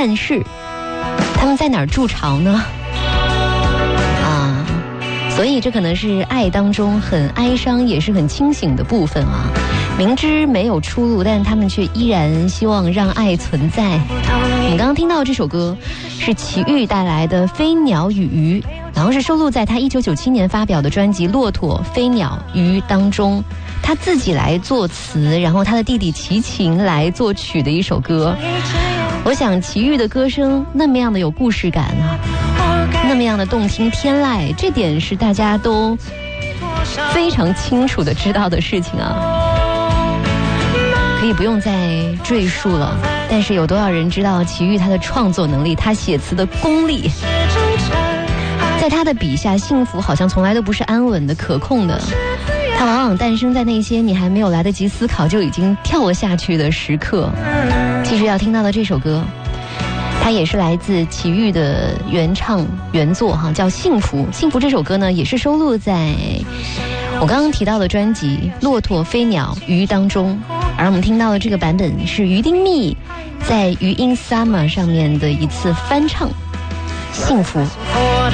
但是他们在哪儿筑巢呢？所以这可能是爱当中很哀伤也是很清醒的部分啊。明知没有出路，但他们却依然希望让爱存在。你刚刚听到这首歌是齐豫带来的《飞鸟与鱼》，然后是收录在他1997年发表的专辑《骆驼飞鸟鱼》当中，他自己来作词，然后他的弟弟齐秦来作曲的一首歌。我想齐豫的歌声那么样的有故事感啊，那么样的动听天籁，这点是大家都非常清楚的知道的事情啊，可以不用再赘述了。但是有多少人知道齐豫他的创作能力，他写词的功力？在他的笔下，幸福好像从来都不是安稳的可控的，它往往诞生在那些你还没有来得及思考就已经跳了下去的时刻。其实要听到的这首歌，它也是来自齐豫的原唱原作哈，叫《幸福》。《幸福》这首歌呢，也是收录在我刚刚提到的专辑《骆驼飞鸟鱼》当中。而我们听到的这个版本是于丁密在余音 Summer 上面的一次翻唱《幸福》。